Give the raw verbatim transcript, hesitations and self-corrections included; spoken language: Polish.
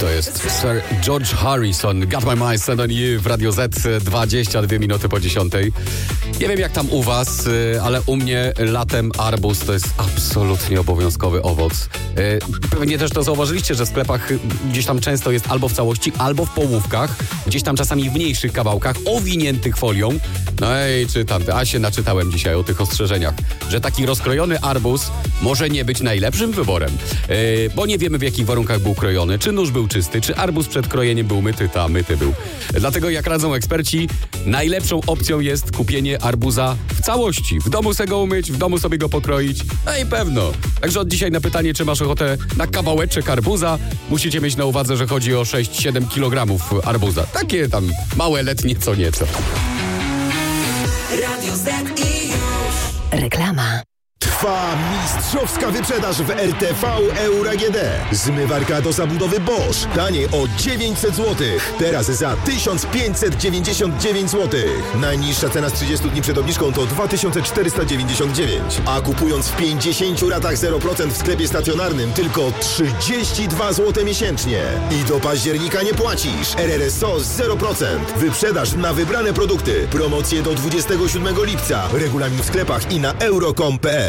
To jest Sir George Harrison. Got my mind set on you w Radio Z, dwadzieścia dwie minuty po dziesiątej. Nie wiem jak tam u was, ale u mnie latem arbuz to jest absolutnie obowiązkowy owoc. Pewnie też to zauważyliście, że w sklepach gdzieś tam często jest albo w całości, albo w połówkach, gdzieś tam czasami w mniejszych kawałkach, owiniętych folią. No i czytam, a się naczytałem dzisiaj o tych ostrzeżeniach, że taki rozkrojony arbuz może nie być najlepszym wyborem, bo nie wiemy w jakich warunkach był krojony, czy nóż był czysty, czy arbuz przed krojeniem był myty, ta myty był. Dlatego jak radzą eksperci, najlepszą opcją jest kupienie arbuza w całości. W domu sobie go umyć, w domu sobie go pokroić, no i pewno. Także od dzisiaj na pytanie, czy masz ochotę na kawałeczek arbuza, musicie mieć na uwadze, że chodzi o sześć siedem kilogramów arbuza. Takie tam małe, letnie co nieco. Radio Z i już. Reklama. Trwa mistrzowska wyprzedaż w R T V Euro A G D. Zmywarka do zabudowy Bosch. Taniej o dziewięćset złotych. Teraz za tysiąc pięćset dziewięćdziesiąt dziewięć złotych. Najniższa cena z trzydziestu dni przed obniżką to dwa tysiące czterysta dziewięćdziesiąt dziewięć. A kupując w pięćdziesięciu ratach zero procent w sklepie stacjonarnym tylko trzydzieści dwa złote miesięcznie. I do października nie płacisz. R R S O zero procent. Wyprzedaż na wybrane produkty. Promocje do dwudziestego siódmego lipca. Regulamin w sklepach i na euro kropka com kropka p l.